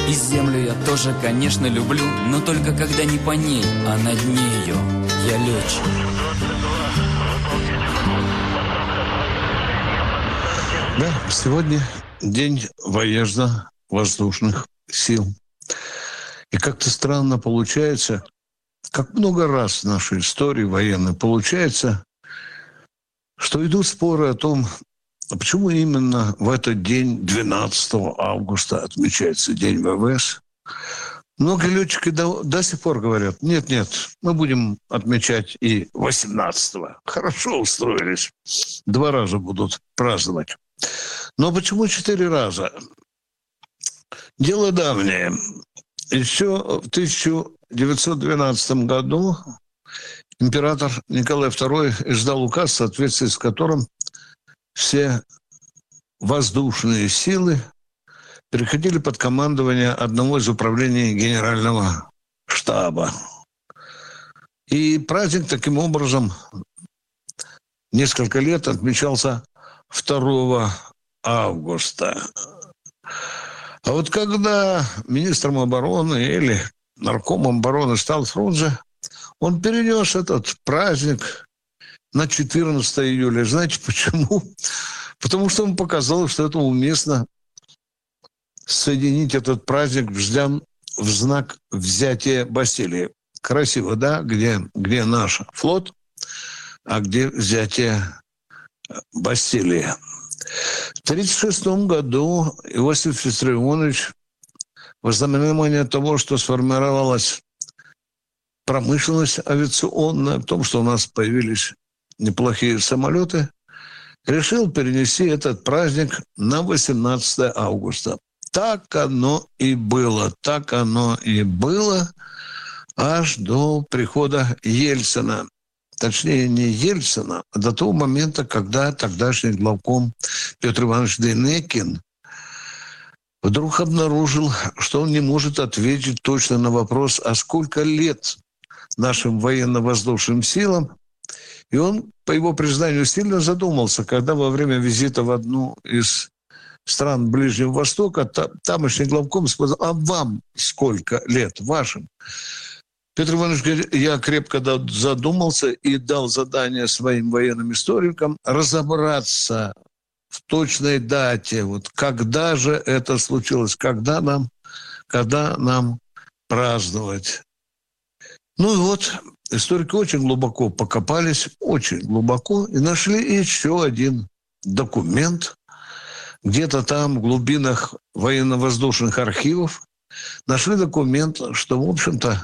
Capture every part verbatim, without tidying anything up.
И землю я тоже, конечно, люблю, но только когда не по ней, а над нею. Я летчик. Да, сегодня день военно-воздушных сил. И как-то странно получается, как много раз в нашей истории военной получается, что идут споры о том, а почему именно в этот день, двенадцатого августа, отмечается День ВВС. Многие летчики до, до сих пор говорят, нет-нет, мы будем отмечать и восемнадцатого. Хорошо устроились. Два раза будут праздновать. Но почему четыре раза? Дело давнее. Еще в тысяча девятьсот двенадцатом году император Николай второй издал указ, в соответствии с которым все воздушные силы переходили под командование одного из управлений Генерального штаба. И праздник таким образом несколько лет отмечался второго августа. А вот когда министром обороны или наркомом обороны стал Фрунзе, он перенес этот праздник на четырнадцатого июля. Знаете почему? Потому что ему показалось, что это уместно соединить этот праздник в знак взятия Бастилии. Красиво, да? Где, где наш флот, а где взятие Бастилии. В тысяча девятьсот тридцать шестом году Иосиф Виссарионович в ознаменование того, что сформировалась промышленность авиационная, в том, что у нас появились неплохие самолеты, решил перенести этот праздник на восемнадцатого августа. Так оно и было, так оно и было аж до прихода Ельцина. Точнее, не Ельцина, а до того момента, когда тогдашний главком Петр Иванович Дейнекин вдруг обнаружил, что он не может ответить точно на вопрос, а сколько лет нашим военно-воздушным силам. И он, по его признанию, сильно задумался, когда во время визита в одну из стран Ближнего Востока тамошний главком сказал, а вам сколько лет, вашим? Петр Иванович говорит, я крепко задумался и дал задание своим военным историкам разобраться в точной дате, вот когда же это случилось, когда нам, когда нам праздновать. Ну и вот историки очень глубоко покопались, очень глубоко, и нашли еще один документ, где-то там в глубинах военно-воздушных архивов, нашли документ, что, в общем-то,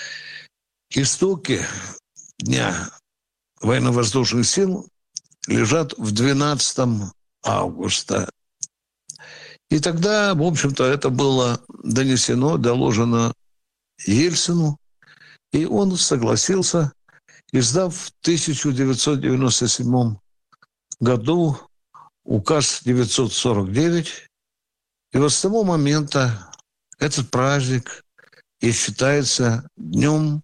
истоки Дня военно-воздушных сил лежат в двенадцатого августа. И тогда, в общем-то, это было донесено, доложено Ельцину, и он согласился, издав в тысяча девятьсот девяносто седьмом году указ девятьсот сорок девять. И вот с того момента этот праздник и считается Днем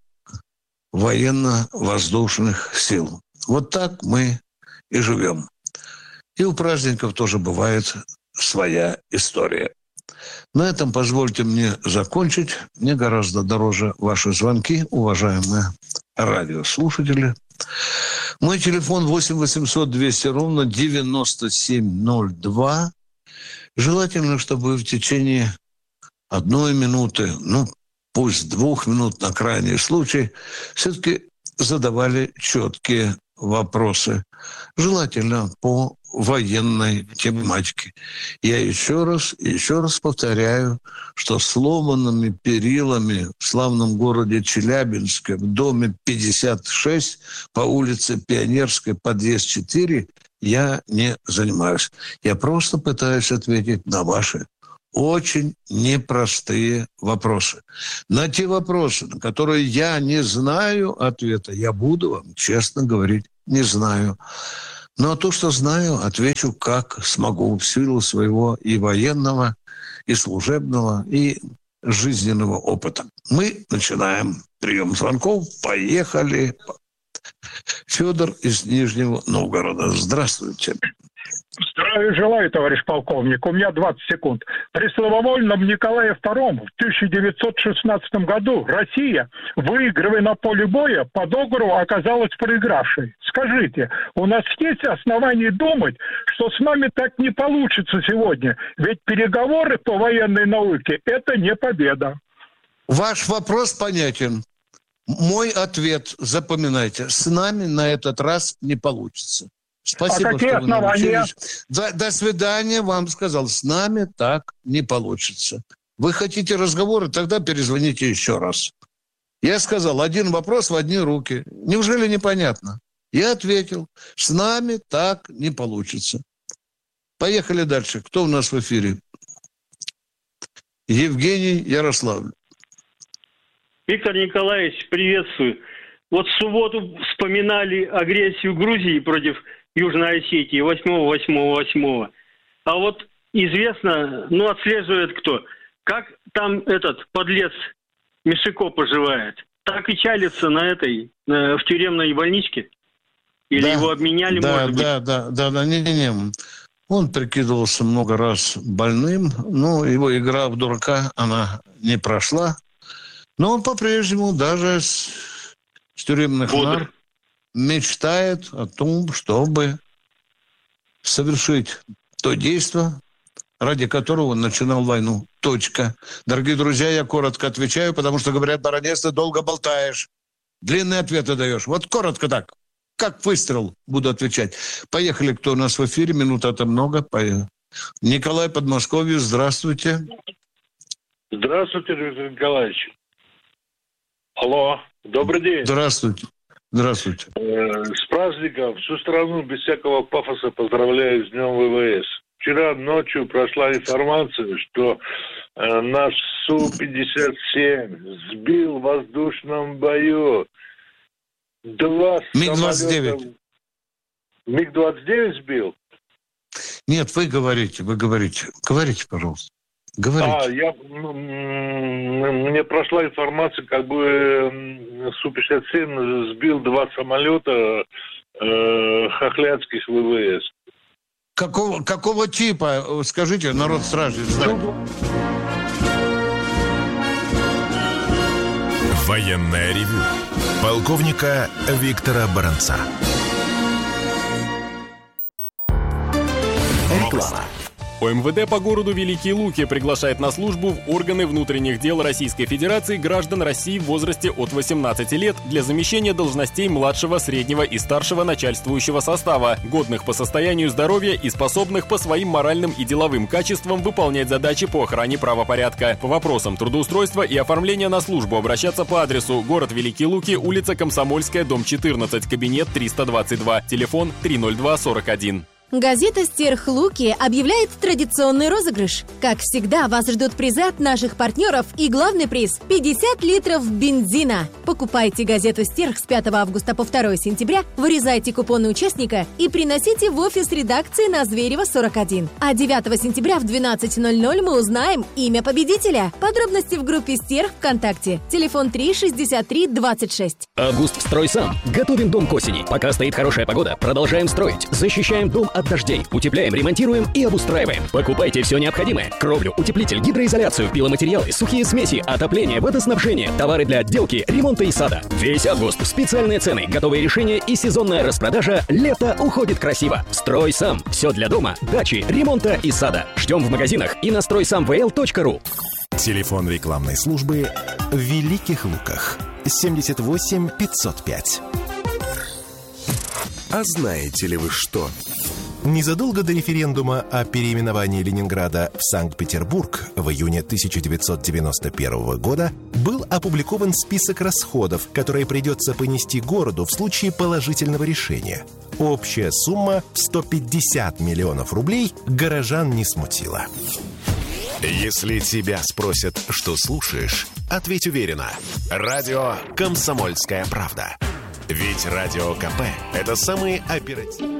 военно-воздушных сил. Вот так мы и живем. И у праздников тоже бывает своя история. На этом позвольте мне закончить. Мне гораздо дороже ваши звонки, уважаемые радиослушатели. Мой телефон восемь восемьсот двести ровно девяносто семь ноль два. Желательно, чтобы вы в течение одной минуты, ну, пусть двух минут на крайний случай, все-таки задавали четкие вопросы. Желательно по военной тематике. Я еще раз, еще раз повторяю, что сломанными перилами в славном городе Челябинске в доме пятьдесят шесть по улице Пионерской, подъезд четыре, я не занимаюсь. Я просто пытаюсь ответить на ваши очень непростые вопросы. На те вопросы, на которые я не знаю ответа, я буду вам честно говорить, не знаю. Но то, что знаю, отвечу как смогу в силу своего и военного, и служебного, и жизненного опыта. Мы начинаем прием звонков. Поехали. Федор из Нижнего Новгорода. Здравствуйте. Здравия желаю, товарищ полковник. У меня двадцать секунд. При славовольном Николае втором в тысяча девятьсот шестнадцатом году Россия, выигрывая на поле боя, по договору оказалась проигравшей. Скажите, у нас есть основания думать, что с нами так не получится сегодня? Ведь переговоры по военной науке – это не победа. Ваш вопрос понятен. Мой ответ, запоминайте, с нами на этот раз не получится. Спасибо, а какие что вы основания? научились. До, до свидания, вам сказал. С нами так не получится. Вы хотите разговоры, тогда перезвоните еще раз. Я сказал, один вопрос в одни руки. Неужели непонятно? Я ответил, с нами так не получится. Поехали дальше. Кто у нас в эфире? Евгений, Ярославль. Виктор Николаевич, приветствую. Вот в субботу вспоминали агрессию Грузии против Южной Осетии восьмого восьмого восьмого. А вот известно, ну, отслеживает кто, как там этот подлец Мишико поживает. Так и чалится на этой, в тюремной больничке? Или да, его обменяли, да, может быть? Да, да, да, да, не-не-не. Он прикидывался много раз больным, но его игра в дурака, она не прошла. Но он по-прежнему даже с, с тюремных нар мечтает о том, чтобы совершить то действие, ради которого он начинал войну. Точка. Дорогие друзья, я коротко отвечаю, потому что, говорят, баронец, ты долго болтаешь. Длинные ответы даешь. Вот коротко так. Как выстрел буду отвечать. Поехали, кто у нас в эфире. Минута-то много. Поехали. Николай, Подмосковье, здравствуйте. Здравствуйте, Виктор Николаевич. Алло, добрый день. Здравствуйте. Здравствуйте. С праздником. Всю страну без всякого пафоса поздравляю с Днем ВВС. Вчера ночью прошла информация, что э, наш Су пятьдесят семь сбил в воздушном бою два Миг двадцать девять. самолета. Миг двадцать девять сбил? Нет, вы говорите, вы говорите. Говорите, пожалуйста. Говорите. А, я, мне прошла информация, как бы Су пятьдесят семь сбил два самолета э, хохлядских ВВС. Какого, какого типа, скажите, народ стражи знает? Военное ревю полковника Виктора Баранца. Реклама. ОМВД по городу Великие Луки приглашает на службу в органы внутренних дел Российской Федерации граждан России в возрасте от восемнадцати лет для замещения должностей младшего, среднего и старшего начальствующего состава, годных по состоянию здоровья и способных по своим моральным и деловым качествам выполнять задачи по охране правопорядка. По вопросам трудоустройства и оформления на службу обращаться по адресу: город Великие Луки, улица Комсомольская, дом четырнадцать, кабинет триста двадцать два, телефон три ноль два сорок один. Газета «Стерх Луки» объявляет традиционный розыгрыш. Как всегда, вас ждут призы от наших партнеров и главный приз – пятьдесят литров бензина. Покупайте газету «Стерх» с пятого августа по второе сентября, вырезайте купоны участника и приносите в офис редакции на Зверева, сорок один. А девятого сентября в двенадцать ноль ноль мы узнаем имя победителя. Подробности в группе «Стерх» ВКонтакте. Телефон три шестьдесят три двадцать шесть. Август «Строй сам». Готовим дом к осени. Пока стоит хорошая погода, продолжаем строить. Защищаем дом от дождей. Утепляем, ремонтируем и обустраиваем. Покупайте все необходимое. Кровлю, утеплитель, гидроизоляцию, пиломатериалы, сухие смеси, отопление, водоснабжение, товары для отделки, ремонта и сада. Весь август специальные цены, готовые решения и сезонная распродажа. Лето уходит красиво. Строй сам. Все для дома, дачи, ремонта и сада. Ждем в магазинах и на строй сам вэ эл точка ру. Телефон рекламной службы в Великих Луках. семьдесят восемь пятьсот пять. А знаете ли вы что? Незадолго до референдума о переименовании Ленинграда в Санкт-Петербург в июне тысяча девятьсот девяносто первого года был опубликован список расходов, которые придется понести городу в случае положительного решения. Общая сумма в сто пятьдесят миллионов рублей горожан не смутила. Если тебя спросят, что слушаешь, ответь уверенно. Радио «Комсомольская правда». Ведь Радио КП – это самые оперативные...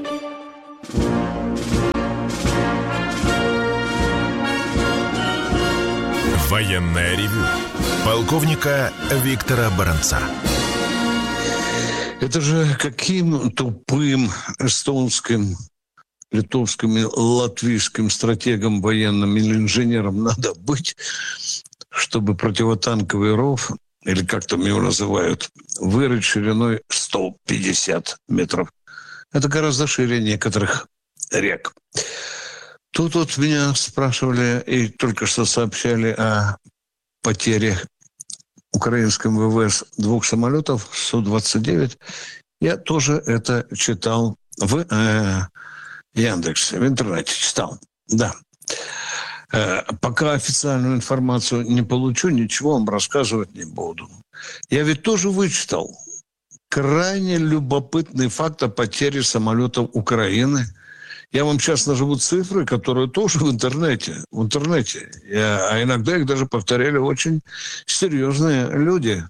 Военное ревю полковника Виктора Баранца. Это же каким тупым эстонским литовским и латвийским стратегом военным или инженером надо быть, чтобы противотанковый ров, или как там его называют, вырыть шириной сто пятьдесят метров. Это гораздо шире некоторых рек. Тут вот меня спрашивали и только что сообщали о потере украинским ВВС двух самолетов Су двадцать девять. Я тоже это читал в э, Яндексе, в интернете читал. Да. Э, пока официальную информацию не получу, ничего вам рассказывать не буду. Я ведь тоже вычитал крайне любопытный факт о потере самолетов Украины. Я вам сейчас назову цифры, которые тоже в интернете. В интернете. Я, а иногда их даже повторяли очень серьезные люди,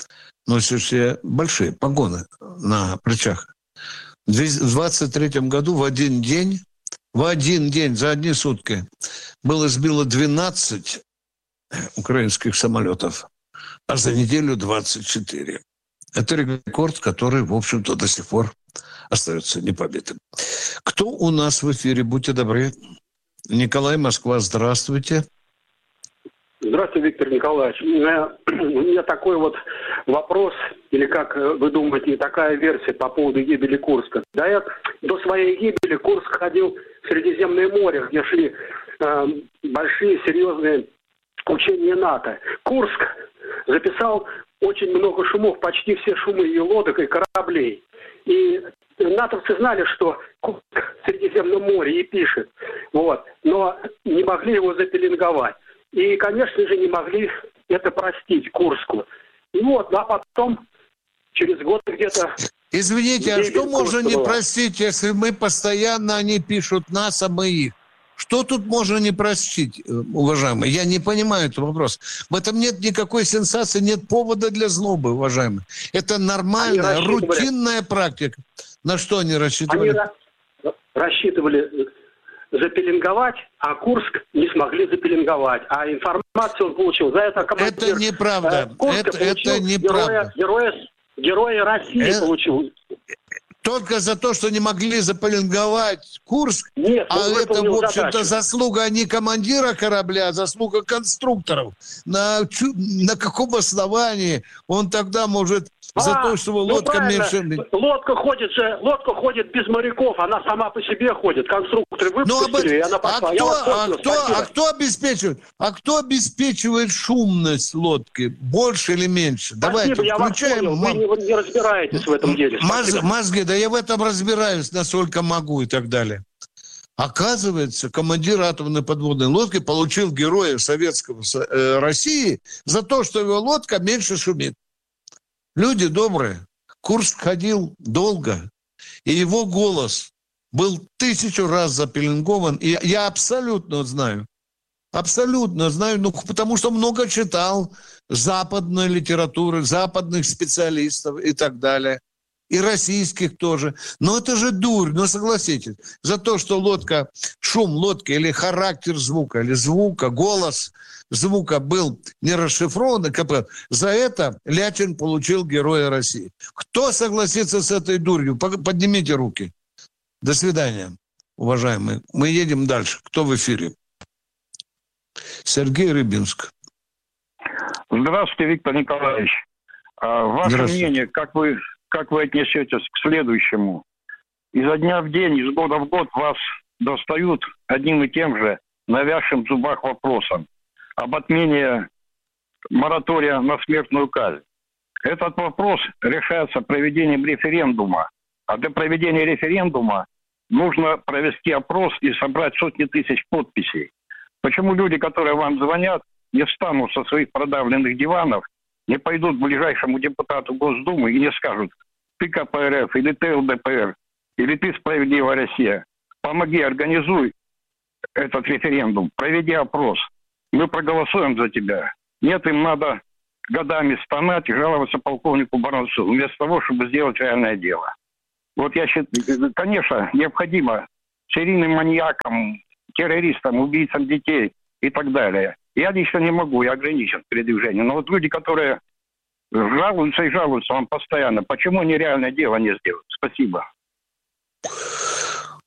носящие большие погоны на плечах. В двадцать третьем году в один день, в один день, за одни сутки было сбило двенадцать украинских самолетов, а за неделю двадцать четыре. Это рекорд, который, в общем-то, до сих пор остается непобитым. Кто у нас в эфире? Будьте добры. Николай, Москва, здравствуйте. Здравствуйте, Виктор Николаевич. У меня, у меня такой вот вопрос, или как вы думаете, такая версия по поводу гибели Курска. До, этого, до своей гибели Курск ходил в Средиземное море, где шли э, большие серьезные учения НАТО. Курск записал очень много шумов, почти все шумы и лодок, и кораблей. И натовцы знали, что Курск в Средиземном море, и пишет. Вот. Но не могли его запеленговать. И, конечно же, не могли это простить Курску. И вот, а потом, через год где-то... Извините, а что можно не простить, если мы постоянно, они пишут нас, а мы их? Что тут можно не простить, уважаемые? Я не понимаю этот вопрос. В этом нет никакой сенсации, нет повода для злобы, уважаемые. Это нормальная, рутинная практика. На что они рассчитывали? Они рассчитывали запеленговать, а Курск не смогли запеленговать. А информацию он получил. За это командир это неправда. Курска это, это неправда. Героя, героя, героя России это... получил. Только за то, что не могли запеленговать Курск, Нет, а это, в общем-то, заслуга не командира корабля, а заслуга конструкторов. На, на каком основании он тогда может а, за то, что лодка ну меньше... Лодка ходит же, лодка ходит без моряков, она сама по себе ходит. Конструкторы выпустили, и она пошла. А кто, а, кто, а кто обеспечивает? А кто обеспечивает шумность лодки? Больше или меньше? Спасибо, Давайте я включаем. Вас понял. Вы не, не разбираетесь в этом деле. Мозг, мозги, да я в этом разбираюсь, насколько могу и так далее. Оказывается, командир атомной подводной лодки получил Героя Советского э, России за то, что его лодка меньше шумит. Люди добрые. Курск ходил долго, и его голос был тысячу раз запеленгован. И я абсолютно знаю, абсолютно знаю, ну, потому что много читал западной литературы, западных специалистов и так далее. И российских тоже. Но это же дурь, ну согласитесь. За то, что лодка, шум лодки или характер звука, или звука, голос звука был не расшифрован, за это Лячин получил Героя России. Кто согласится с этой дурью? Поднимите руки. До свидания, уважаемые. Мы едем дальше. Кто в эфире? Сергей Рыбинск. Здравствуйте, Виктор Николаевич. Ваше мнение, как вы... Как вы отнесетесь к следующему? Изо дня в день, из года в год вас достают одним и тем же навязшим в зубах вопросом об отмене моратория на смертную казнь. Этот вопрос решается проведением референдума. А для проведения референдума нужно провести опрос и собрать сотни тысяч подписей. Почему люди, которые вам звонят, не встанут со своих продавленных диванов, не пойдут к ближайшему депутату Госдумы и не скажут: ты ка пэ эр эф, или ты эл дэ пэ эр, или ты Справедливая Россия, помоги, организуй этот референдум, проведи опрос, мы проголосуем за тебя. Нет, им надо годами стонать и жаловаться полковнику Баранцу, вместо того, чтобы сделать реальное дело. Вот я считаю, конечно, необходимо серийным маньякам, террористам, убийцам детей и так далее. Я лично не могу, я ограничен в передвижении. Но вот люди, которые жалуются и жалуются вам постоянно, почему они реальное дело не сделают? Спасибо.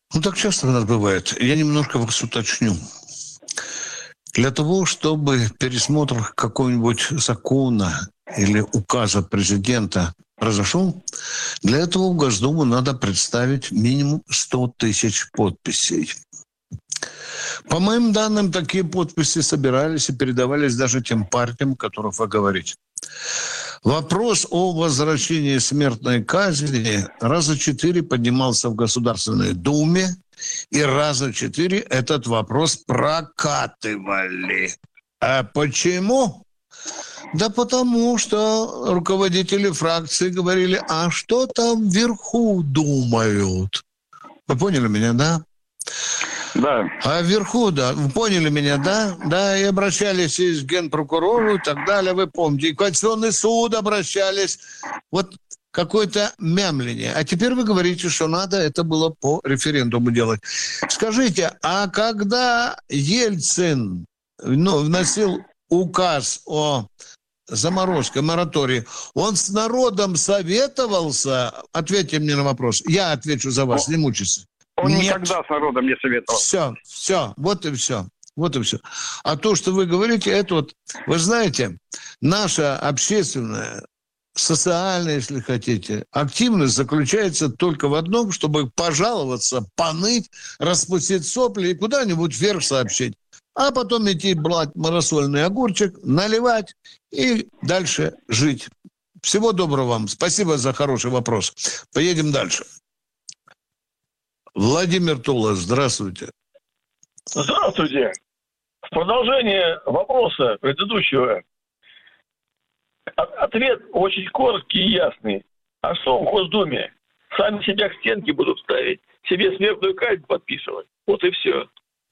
Ну, так часто у нас бывает. Я немножко вас уточню. Для того, чтобы пересмотр какого-нибудь закона или указа президента произошел, для этого в Госдуму надо представить минимум сто тысяч подписей. По моим данным, такие подписи собирались и передавались даже тем партиям, о которых вы говорите. Вопрос о возвращении смертной казни раза четыре поднимался в Государственной Думе, и раза четыре этот вопрос прокатывали. А почему? Да потому что руководители фракции говорили, а что там вверху думают? Вы поняли меня, да? Да. А вверху, да, вы поняли меня, да? Да, и обращались и к Генпрокурору и так далее, вы помните. И в Конституционный суд обращались. Вот какое-то мямление. А теперь вы говорите, что надо это было по референдуму делать. Скажите, а когда Ельцин ну, вносил указ о заморозке, моратории, он с народом советовался? Ответьте мне на вопрос. Я отвечу за вас, не мучайтесь. Он Нет. никогда с народом не советовал. Все, все, вот и все. Вот и все. А то, что вы говорите, это вот, вы знаете, наша общественная, социальная, если хотите, активность заключается только в одном, чтобы пожаловаться, поныть, распустить сопли и куда-нибудь вверх сообщить. А потом идти брать малосольный огурчик, наливать и дальше жить. Всего доброго вам. Спасибо за хороший вопрос. Поедем дальше. Владимир Тула, здравствуйте. Здравствуйте. В продолжение вопроса предыдущего ответ очень короткий и ясный. А что в Госдуме? Сами себя к стенке будут ставить, себе смертную казнь подписывать. Вот и все.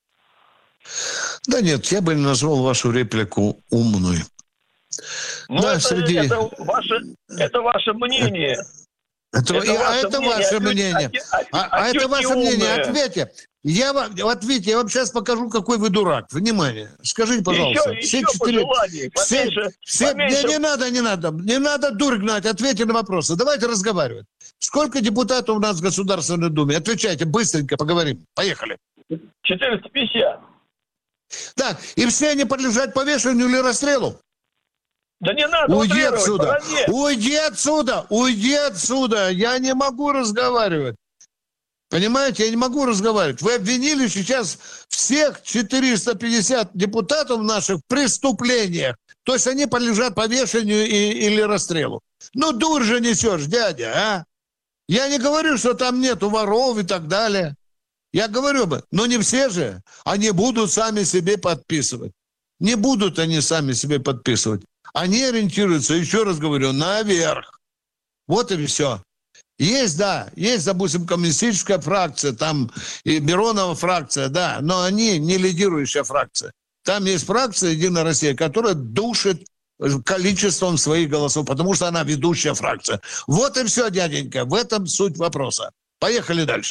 Да нет, я бы не назвал вашу реплику умной. Но да, это, среди... это, ваше, это ваше мнение. Это, это, и, ваше, а это мнение, ваше а мнение. А, а, а это ваше умное. мнение. Ответьте. Я вам, вот видите, я вам сейчас покажу, какой вы дурак. Внимание. Скажите, пожалуйста. Еще, все еще четыре... пожеланий. Все, поменьше, все... поменьше... Не, не надо, не надо. Не надо дурь гнать. Ответьте на вопросы. Давайте разговаривать. Сколько депутатов у нас в Государственной Думе? Отвечайте, быстренько поговорим. Поехали. четыреста пятьдесят. Так, и все они подлежат повешению или расстрелу? Да не надо Уйди отсюда, подожди. уйди отсюда, уйди отсюда. Я не могу разговаривать. Понимаете, я не могу разговаривать. Вы обвинили сейчас всех четыреста пятьдесят депутатов наших в преступлениях. То есть они подлежат повешению и, или расстрелу. Ну, дурь же несешь, дядя, а? Я не говорю, что там нету воров и так далее. Я говорю бы, но не все же. Они будут сами себе подписывать. Не будут они сами себе подписывать. Они ориентируются, еще раз говорю, наверх. Вот и все. Есть, да, есть, допустим, коммунистическая фракция, там и Миронова фракция, да, но они не лидирующая фракция. Там есть фракция «Единая Россия», которая душит количеством своих голосов, потому что она ведущая фракция. Вот и все, дяденька, в этом суть вопроса. Поехали дальше.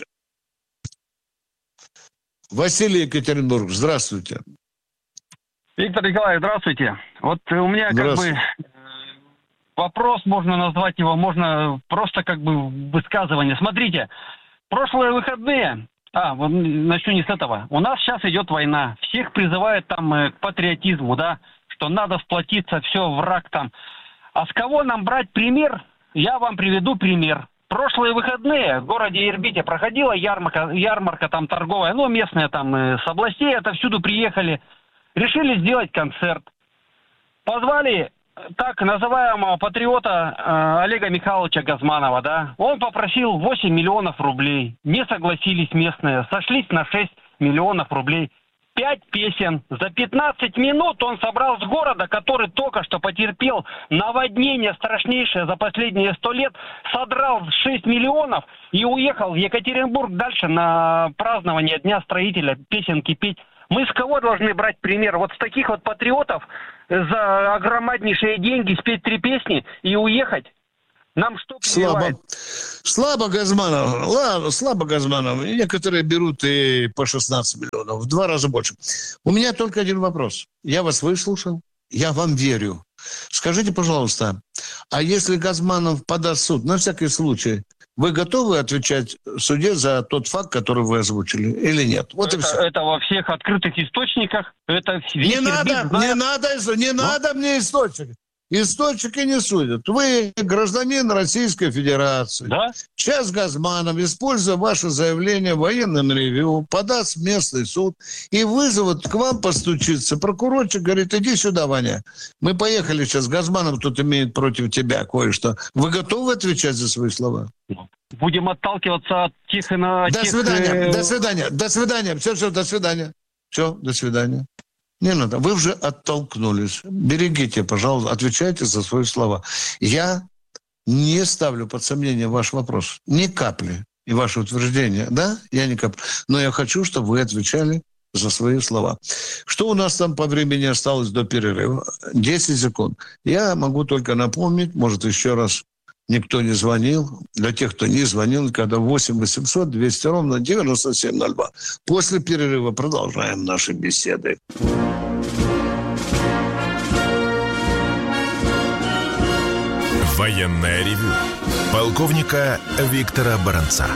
Василий, Екатеринбург, здравствуйте. Виктор Николаевич, здравствуйте. Вот у меня как бы вопрос, можно назвать его, можно просто как бы высказывание. Смотрите, прошлые выходные, а, вот начну не с этого, у нас сейчас идет война, всех призывают там к патриотизму, да, что надо сплотиться, все, враг там. А с кого нам брать пример? Я вам приведу пример. Прошлые выходные в городе Ирбите проходила ярмарка, ярмарка там торговая, ну, местная там с областей, отовсюду приехали. Решили сделать концерт. Позвали так называемого патриота э, Олега Михайловича Газманова, да. Он попросил восемь миллионов рублей. Не согласились местные. Сошлись на шесть миллионов рублей. Пять песен. За пятнадцать минут он собрал с города, который только что потерпел наводнение страшнейшее за последние сто лет, содрал шесть миллионов и уехал в Екатеринбург дальше на празднование Дня строителя, песенки петь. Мы с кого должны брать пример? Вот с таких вот патриотов за огромнейшие деньги спеть три песни и уехать? Нам что прививает? Слабо. Слабо Газманов. Ладно, слабо Газманов. Некоторые берут и по шестнадцать миллионов. В два раза больше. У меня только один вопрос. Я вас выслушал. Я вам верю. Скажите, пожалуйста, а если Газманов подаст в суд, на всякий случай, Вы готовы отвечать в суде за тот факт, который вы озвучили, или нет? Вот это, и все. Это во всех открытых источниках. Это не надо, не надо, не Но? надо мне источник. Источники не судят. Вы гражданин Российской Федерации. Да? Сейчас Газманов, используя ваше заявление в военном ревью, подаст в местный суд и вызовут к вам постучиться. Прокурорчик говорит, иди сюда, Ваня. Мы поехали сейчас. Газманов тут имеет против тебя кое-что. Вы готовы отвечать за свои слова? Будем отталкиваться от тех и на До тех... свидания, до свидания, до свидания. Все, все, до свидания. Все, до свидания. Не надо, вы уже оттолкнулись. Берегите, пожалуйста, отвечайте за свои слова. Я не ставлю под сомнение ваш вопрос. Ни капли. И ваше утверждение, да, я не капли. Но я хочу, чтобы вы отвечали за свои слова. Что у нас там по времени осталось до перерыва? десять секунд. Я могу только напомнить, может, еще раз никто не звонил. Для тех, кто не звонил, когда восемь восемьсот двести ровно девяносто семь ноль два. После перерыва продолжаем наши беседы. Военное ревю полковника Виктора Баранца.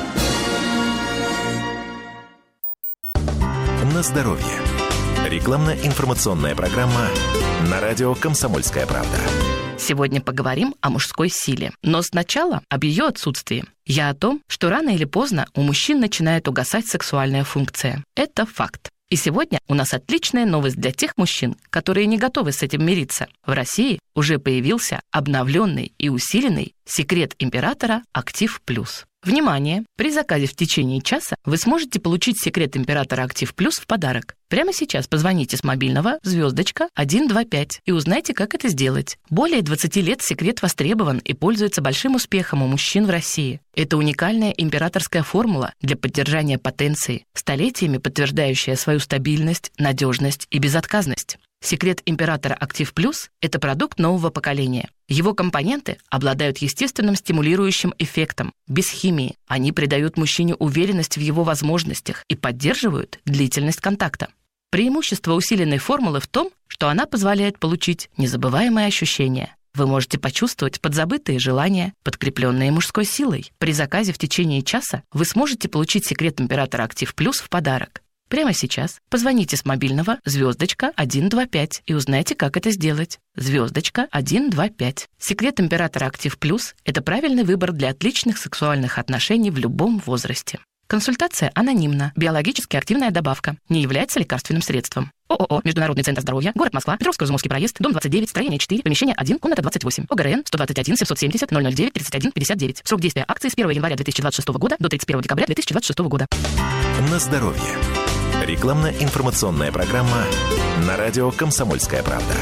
На здоровье. Рекламно-информационная программа на радио «Комсомольская правда». Сегодня поговорим о мужской силе. Но сначала об ее отсутствии. Я о том, что рано или поздно у мужчин начинает угасать сексуальная функция. Это факт. И сегодня у нас отличная новость для тех мужчин, которые не готовы с этим мириться. В России уже появился обновленный и усиленный секрет императора «Актив Плюс». Внимание! При заказе в течение часа вы сможете получить секрет императора «Актив Плюс» в подарок. Прямо сейчас позвоните с мобильного звездочка один два пять и узнайте, как это сделать. Более двадцати лет секрет востребован и пользуется большим успехом у мужчин в России. Это уникальная императорская формула для поддержания потенции, столетиями подтверждающая свою стабильность, надежность и безотказность. Секрет императора «Актив Плюс» – это продукт нового поколения. Его компоненты обладают естественным стимулирующим эффектом, без химии. Они придают мужчине уверенность в его возможностях и поддерживают длительность контакта. Преимущество усиленной формулы в том, что она позволяет получить незабываемые ощущения. Вы можете почувствовать подзабытые желания, подкрепленные мужской силой. При заказе в течение часа вы сможете получить секрет императора «Актив Плюс» в подарок. Прямо сейчас позвоните с мобильного звездочка один два пять и узнайте, как это сделать. Звездочка один два пять. Секрет императора «Актив Плюс» – это правильный выбор для отличных сексуальных отношений в любом возрасте. Консультация анонимна. Биологически активная добавка. Не является лекарственным средством. ООО «Международный центр здоровья», город Москва, Петровско-Изумовский проезд, дом двадцать девять, строение четыре, помещение один, комната двадцать восемь. ОГРН сто двадцать один семьсот семьдесят ноль ноль девять тридцать один пятьдесят девять. Срок действия акции с первого января две тысячи двадцать шестого года до тридцать первого декабря две тысячи двадцать шестого года. На здоровье. Рекламно-информационная программа на радио «Комсомольская правда».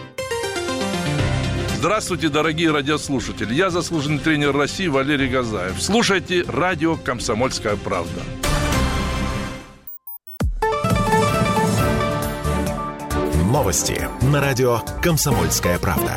Здравствуйте, дорогие радиослушатели. Я заслуженный тренер России Валерий Газаев. Слушайте радио «Комсомольская правда». Новости на радио «Комсомольская правда».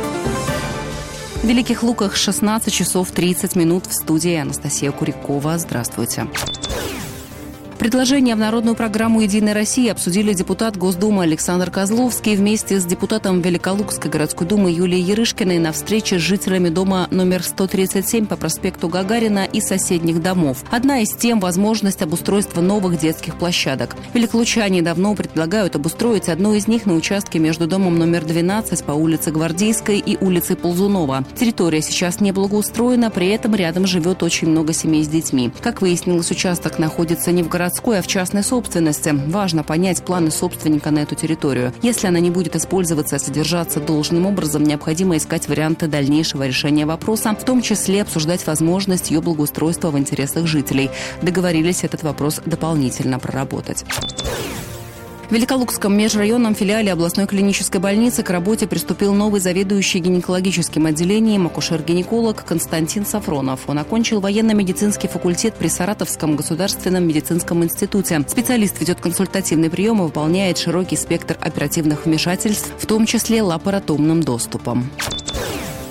В Великих Луках шестнадцать часов тридцать минут, в студии Анастасия Курякова. Здравствуйте. Предложение в народную программу «Единой России» обсудили депутат Госдумы Александр Козловский вместе с депутатом Великолукской городской думы Юлией Ярышкиной на встрече с жителями дома номер сто тридцать семь по проспекту Гагарина и соседних домов. Одна из тем – возможность обустройства новых детских площадок. Великолучане давно предлагают обустроить одну из них на участке между домом номер двенадцать по улице Гвардейской и улицей Ползунова. Территория сейчас не благоустроена, при этом рядом живет очень много семей с детьми. Как выяснилось, участок находится не в городской, а в частной собственности. Важно понять планы собственника на эту территорию. Если она не будет использоваться и содержаться должным образом, необходимо искать варианты дальнейшего решения вопроса, в том числе обсуждать возможность ее благоустройства в интересах жителей. Договорились этот вопрос дополнительно проработать. В Великолукском межрайонном филиале областной клинической больницы к работе приступил новый заведующий гинекологическим отделением акушер-гинеколог Константин Сафронов. Он окончил военно-медицинский факультет при Саратовском государственном медицинском институте. Специалист ведет консультативный прием и выполняет широкий спектр оперативных вмешательств, в том числе лапаротомным доступом.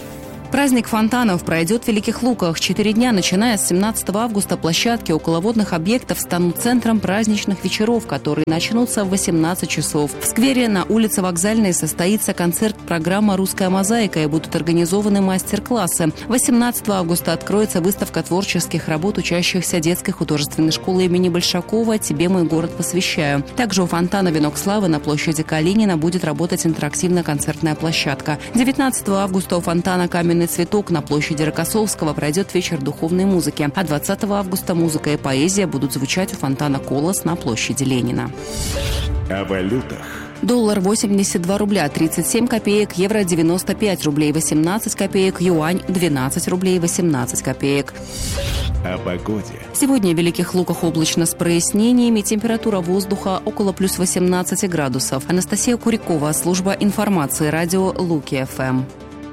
Праздник фонтанов пройдет в Великих Луках. Четыре дня, начиная с семнадцатого августа, площадки околоводных объектов станут центром праздничных вечеров, которые начнутся в восемнадцать часов. В сквере на улице Вокзальной состоится концерт-программа «Русская мозаика» и будут организованы мастер-классы. восемнадцатого августа откроется выставка творческих работ учащихся детской художественной школы имени Большакова «Тебе мой город посвящаю». Также у фонтана «Венок славы» на площади Калинина будет работать интерактивно-концертная площадка. девятнадцатого августа у фонтана «Каменный цветок» на площади Рокоссовского пройдет вечер духовной музыки, а двадцатого августа музыка и поэзия будут звучать у фонтана «Колос» на площади Ленина. О валютах. Доллар восемьдесят два рубля тридцать семь копеек, евро девяносто пять рублей восемнадцать копеек, юань двенадцать рублей восемнадцать копеек. О погоде. Сегодня в Великих Луках облачно с прояснениями, температура воздуха около плюс восемнадцати градусов. Анастасия Курякова, служба информации, радио Луки-ФМ.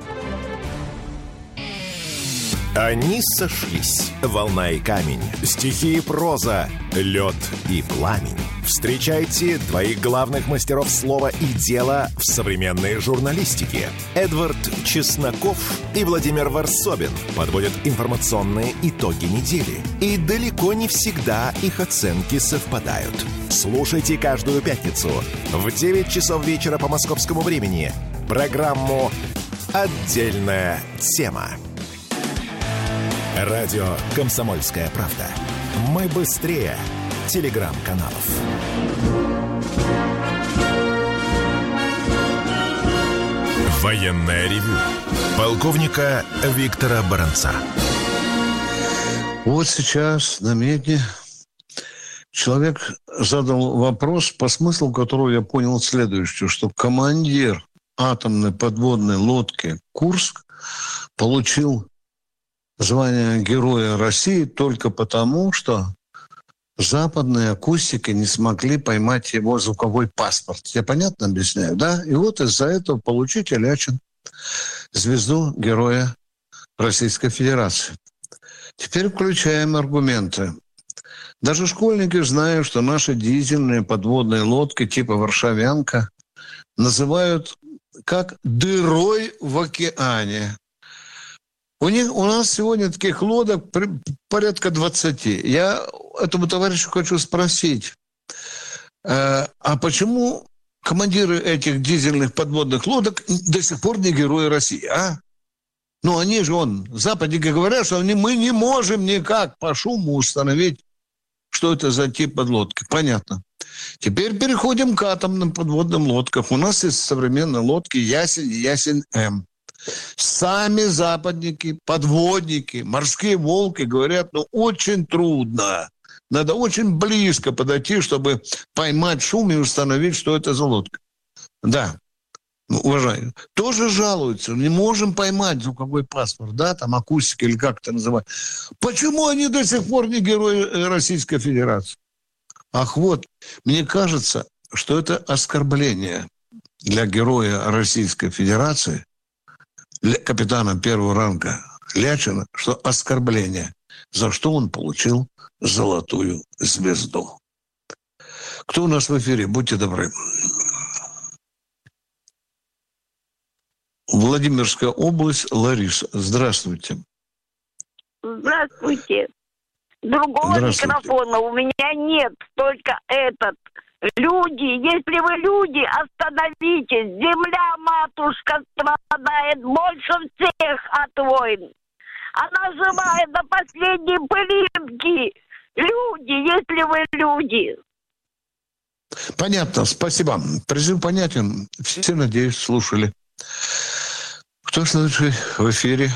Они сошлись. Волна и камень, стихи и проза, лед и пламень. Встречайте двоих главных мастеров слова и дела в современной журналистике. Эдвард Чесноков и Владимир Варсобин подводят информационные итоги недели. И далеко не всегда их оценки совпадают. Слушайте каждую пятницу в девять часов вечера по московскому времени программу «Отдельная тема». Радио «Комсомольская правда». Мы быстрее телеграм-каналов. Военное ревю полковника Виктора Баранца. Вот сейчас на медне человек задал вопрос, по смыслу которого я понял следующее, что командир атомной подводной лодки «Курск» получил звание Героя России только потому, что западные акустики не смогли поймать его звуковой паспорт. Я понятно объясняю, да? И вот из-за этого получить Ильячин звезду Героя Российской Федерации. Теперь включаем аргументы. Даже школьники знают, что наши дизельные подводные лодки типа «Варшавянка» называют как «дырой в океане». У них, у нас сегодня таких лодок порядка двадцати. Я этому товарищу хочу спросить, э, а почему командиры этих дизельных подводных лодок до сих пор не герои России, а? Ну, они же, он, западники говорят, что они, мы не можем никак по шуму установить, что это за тип подлодки. Понятно. Теперь переходим к атомным подводным лодкам. У нас есть современные лодки «Ясень» и «Ясень-М». Сами западники, подводники, морские волки говорят, ну, очень трудно. Надо очень близко подойти, чтобы поймать шум и установить, что это за лодка. Да, ну, уважаемые, тоже жалуются. Не можем поймать звуковой паспорт, да, там акустика или как это называть. Почему они до сих пор не герои Российской Федерации? Ах, вот, мне кажется, что это оскорбление для героя Российской Федерации, капитана первого ранга Лячина, что оскорбление, за что он получил золотую звезду. Кто у нас в эфире? Будьте добры. Владимирская область, Лариса. Здравствуйте. Здравствуйте. Другого Здравствуйте. микрофона у меня нет, только этот. Люди, если вы люди, остановитесь. Земля, матушка, страдает больше всех от войн. Она живая до последней пылинки. Люди, если вы люди. Понятно, спасибо. Призыв понятен. Все, надеюсь, слушали. Кто следующий в эфире?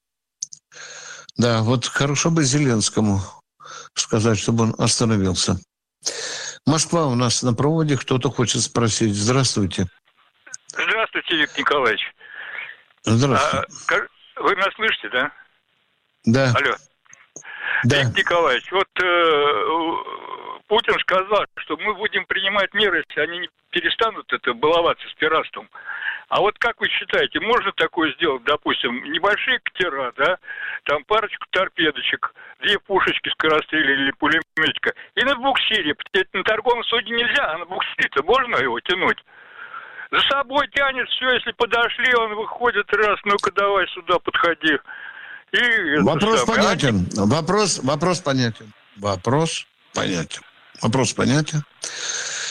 Да, вот хорошо бы Зеленскому сказать, чтобы он остановился. Москва у нас на проводе. Кто-то хочет спросить. Здравствуйте. Здравствуйте, Виктор Николаевич. Здравствуйте. А, вы меня слышите, да? Да. Алло. Да. Виктор Николаевич, вот э, Путин сказал, что мы будем принимать меры, если они не перестанут это баловаться с пиратством. А вот как вы считаете, можно такое сделать, допустим, небольшие катера, да, там парочку торпедочек, две пушечки скорострельные или пулеметика, и на буксире, на торговом судне нельзя, а на буксире-то можно его тянуть? За собой тянет все, если подошли, он выходит раз, ну-ка давай сюда, подходи. И вопрос самое. понятен. Вопрос, вопрос понятен. Вопрос понятен. Вопрос понятен.